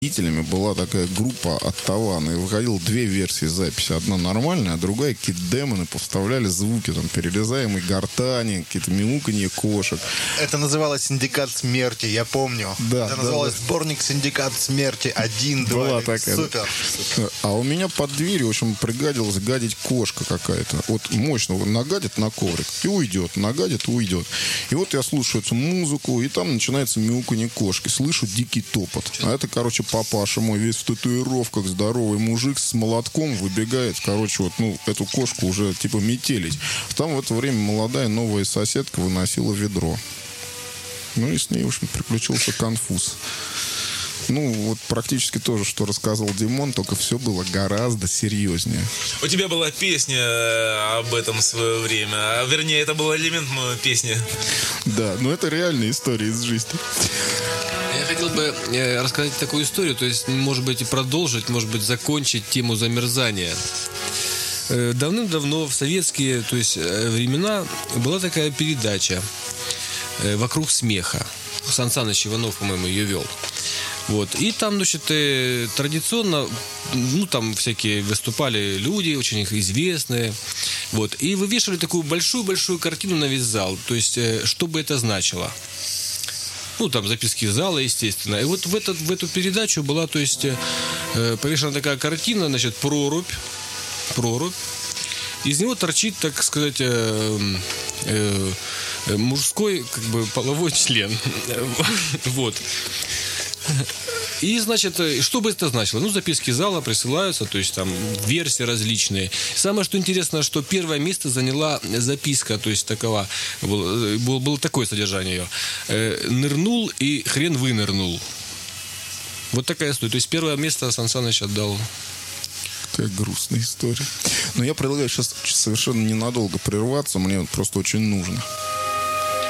была такая группа от Тавана, и выходило две версии записи. Одна нормальная, а другая какие-то демоны поставляли звуки, там, перерезаемые гортани, какие-то мяуканье кошек. Это называлось «Синдикат смерти», я помню. Да, это называлось «Сборник «Синдикат смерти» 1, 2. Была такая. Супер. А у меня под дверью, в общем, пригадилась гадить кошка какая-то. Вот мощно нагадит на коврик и уйдет, нагадит и уйдет. И вот я слушаю эту музыку, и там начинается мяуканье кошки. Слышу дикий топот. А это, короче, папаша мой, весь в татуировках, здоровый мужик с молотком выбегает, короче, вот, ну, эту кошку уже, типа, метелить. Там в это время молодая новая соседка выносила ведро. Ну, и с ней, в общем, приключился конфуз. Ну, вот практически то же, что рассказывал Димон, только все было гораздо серьезнее. У тебя была песня об этом в свое время, а вернее, это был элемент моей песни. Да, но это реальная история из жизни. Я хотел бы рассказать такую историю, то есть, может быть, и продолжить, может быть, закончить тему замерзания. Давным-давно в советские, то есть, времена была такая передача «Вокруг смеха». Сан Саныч Иванов, по-моему, ее вел. Вот. И там, значит, традиционно, ну, там всякие выступали люди, очень их известные. Вот. И вывешивали такую большую-большую картину на весь зал. То есть, что бы это значило? Ну, там записки из зала, естественно. И вот в эту передачу была, то есть, повешена такая картина, значит, прорубь. Из него торчит, так сказать, мужской, как бы, половой член. Вот. И, значит, что бы это значило? Ну, записки зала присылаются, то есть там версии различные. Самое, что интересно, что первое место заняла записка, то есть такова, было такое содержание ее. Нырнул и хрен вынырнул. Вот такая история. То есть первое место Сан Саныч отдал. Какая грустная история. Но я предлагаю сейчас совершенно ненадолго прерваться, мне просто очень нужно.